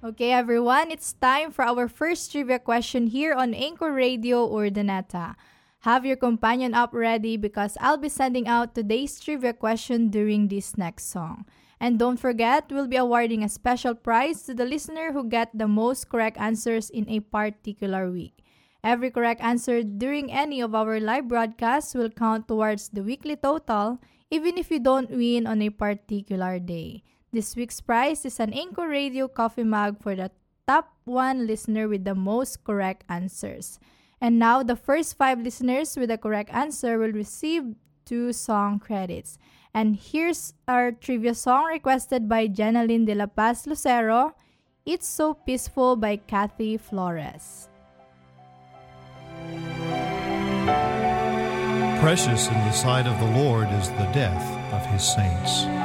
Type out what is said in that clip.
Okay, everyone, it's time for our first trivia question here on Anchor Radio Urdaneta. Have your companion up ready because I'll be sending out today's trivia question during this next song. And don't forget, we'll be awarding a special prize to the listener who get the most correct answers in a particular week. Every correct answer during any of our live broadcasts will count towards the weekly total, even if you don't win on a particular day. This week's prize is an Anchor Radio coffee mug for the top 1 listener with the most correct answers. And now, the first 5 listeners with the correct answer will receive 2 song credits. And here's our trivia song requested by Jenaline de la Paz Lucero, It's So Peaceful by Kathy Flores. Precious in the sight of the Lord is the death of his saints.